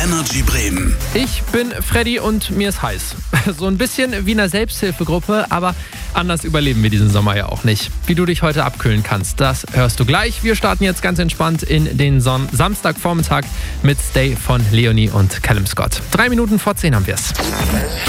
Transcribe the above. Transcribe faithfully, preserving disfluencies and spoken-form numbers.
Energy Bremen. Ich bin Freddy und mir ist heiß. So ein bisschen wie in einer Selbsthilfegruppe, aber anders überleben wir diesen Sommer ja auch nicht. Wie du dich heute abkühlen kannst, das hörst du gleich. Wir starten jetzt ganz entspannt in den Son- Samstagvormittag mit Stay von Leonie und Callum Scott. Drei Minuten vor zehn haben wir es.